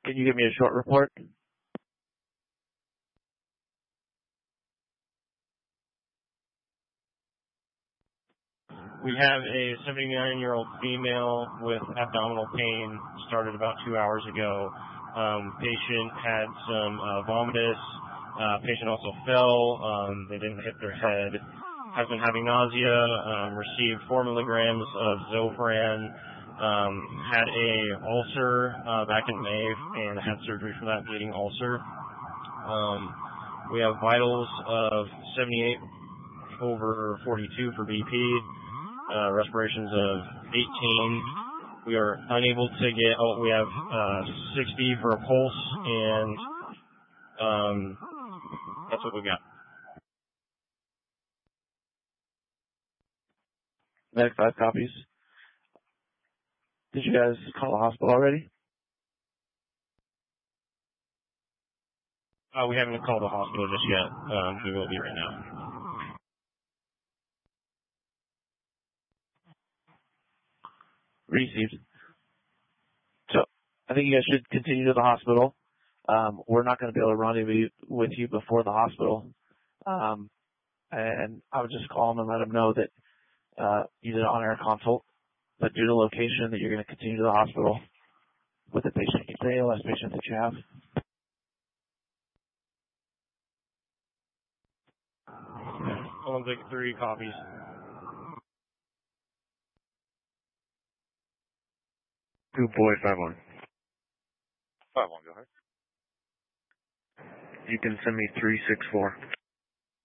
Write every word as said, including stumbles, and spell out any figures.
Can you give me a short report? We have a seventy-nine-year-old female with abdominal pain, started about two hours ago. Um, patient had some uh, vomitus. Uh, patient also fell. Um, they didn't hit their head. Has been having nausea. Um, received four milligrams of Zofran. Um, had a ulcer uh, back in May and had surgery for that bleeding ulcer. Um, we have vitals of seventy-eight over forty-two for B P. Uh, respirations of eighteen. We are unable to get, oh, we have uh, sixty for a pulse, and um, that's what we got. Medic five copies. Did you guys call the hospital already? Uh, we haven't called the hospital just yet. Um, we will be right now. Received. So I think you guys should continue to the hospital. Um, we're not going to be able to rendezvous with you before the hospital. Um, and I would just call them and let them know that uh, you did an on-air consult, but due to location that you're going to continue to the hospital with the patient, the A L S patient that you have. I'll take three copies. Two boy, five one. Five one, go ahead. You can send me three six four.